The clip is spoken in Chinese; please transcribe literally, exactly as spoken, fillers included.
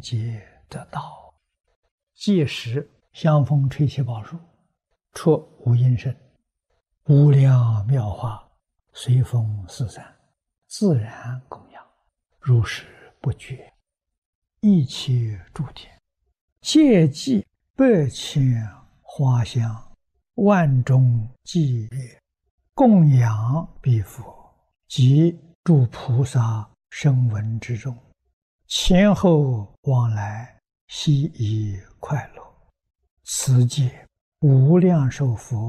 皆得道。届时香风吹起宝树，出无音声，无量妙法随风四散，自然供养，如是不绝。一切诸天皆济百千花香，万众伎乐，供养彼佛及诸菩萨声闻之中，前后往来，悉以快乐。此界无量寿佛